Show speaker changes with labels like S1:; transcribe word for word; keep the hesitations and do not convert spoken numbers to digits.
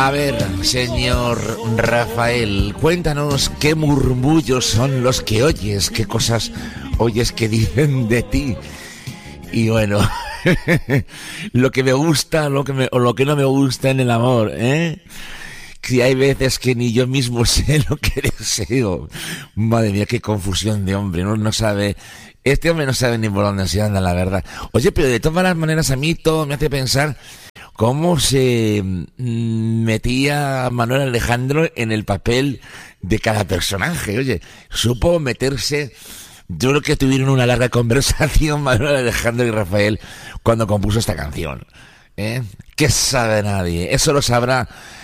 S1: A ver, señor Rafael, cuéntanos qué murmullos son los que oyes, qué cosas oyes que dicen de ti. Y bueno, lo que me gusta, lo que me, o lo que no me gusta en el amor, ¿eh? Que hay veces que ni yo mismo sé lo que deseo. Madre mía, qué confusión de hombre, no, no sabe. Este hombre no sabe ni por dónde se anda, la verdad. Oye, pero de todas las maneras a mí todo me hace pensar cómo se metía Manuel Alejandro en el papel de cada personaje. Oye, supo meterse. Yo creo que tuvieron una larga conversación Manuel Alejandro y Rafael cuando compuso esta canción. ¿Eh? ¿Qué sabe nadie? Eso lo sabrá